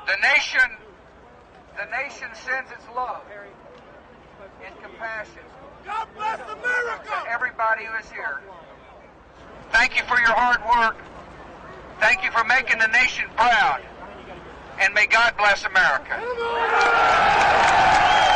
The nation sends its love and compassion. God bless America! To everybody who is here. Thank you for your hard work. Thank you for making the nation proud. And may God bless America.